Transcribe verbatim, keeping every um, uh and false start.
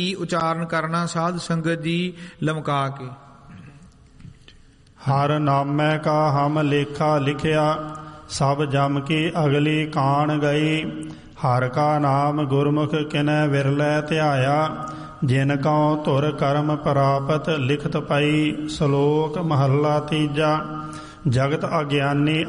ਉਚਾਰਨ ਕਰਨਾ ਸਾਧ ਸੰਗਤ ਦੀ ਲਮਕਾ ਕੇ। ਹਰ ਨਾਮੈ ਕਾ ਹਮ ਲੇਖਾ ਲਿਖਿਆ, ਸਭ ਜਮ ਕੀ ਅਗਲੀ ਕਾਣ ਗਈ। ਹਰ ਕਾ ਨਾਮ ਗੁਰਮੁਖ ਕਿਨੈ ਵਿਰਲੇ ਧਿਆਇਆ, ਜਿਨ ਕਉ ਧੁਰ ਕਰਮ ਪ੍ਰਾਪਤ ਲਿਖਤ ਪਈ। ਸ਼ਲੋਕ ਮਹੱਲਾ ਤੀਜਾ। ਜਗਤ ਅਗਿਆਨੀ